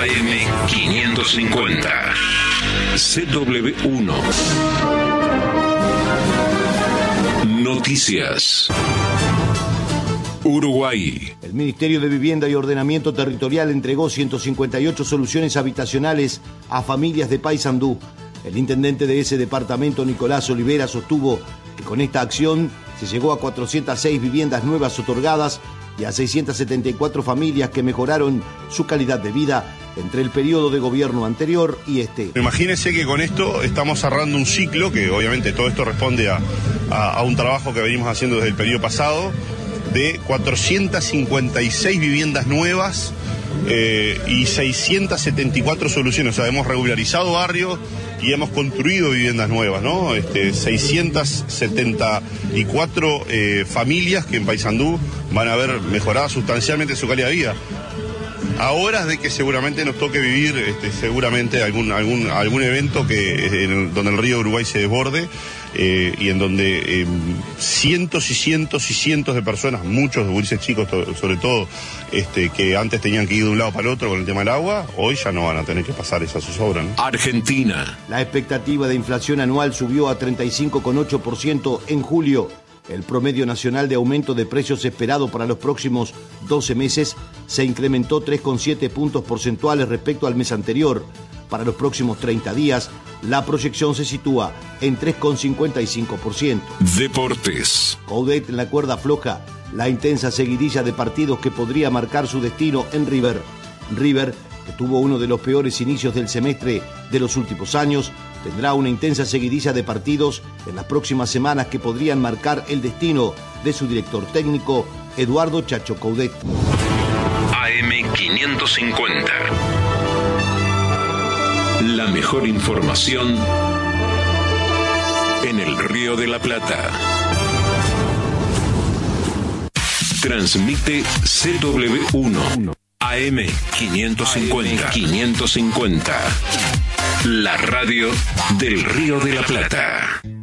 AM550. CW1. Noticias. Uruguay. El Ministerio de Vivienda y Ordenamiento Territorial entregó 158 soluciones habitacionales a familias de Paysandú. El intendente de ese departamento, Nicolás Olivera, sostuvo que con esta acción se llegó a 406 viviendas nuevas otorgadas y a 674 familias que mejoraron su calidad de vida entre el periodo de gobierno anterior y este. Imagínense que con esto estamos cerrando un ciclo, que obviamente todo esto responde a un trabajo que venimos haciendo desde el periodo pasado, de 456 viviendas nuevas y 674 soluciones. O sea, hemos regularizado barrios y hemos construido viviendas nuevas, ¿no? 674 familias que en Paysandú van a ver mejorada sustancialmente su calidad de vida. A horas de que seguramente nos toque vivir seguramente algún evento donde el río Uruguay se desborde y en donde cientos y cientos y cientos de personas, muchos de gurises chicos sobre todo, que antes tenían que ir de un lado para el otro con el tema del agua, hoy ya no van a tener que pasar esa zozobra, ¿no? Argentina. La expectativa de inflación anual subió a 35,8% en julio. El promedio nacional de aumento de precios esperado para los próximos 12 meses se incrementó 3,7 puntos porcentuales respecto al mes anterior. Para los próximos 30 días, la proyección se sitúa en 3,55%. Deportes. Coudet en la cuerda floja, la intensa seguidilla de partidos que podría marcar su destino en River. River, que tuvo uno de los peores inicios del semestre de los últimos años, tendrá una intensa seguidilla de partidos en las próximas semanas que podrían marcar el destino de su director técnico, Eduardo Chacho Coudet. AM550. La mejor información en el Río de la Plata. Transmite CW1. AM550. 550. La radio del Río de la Plata.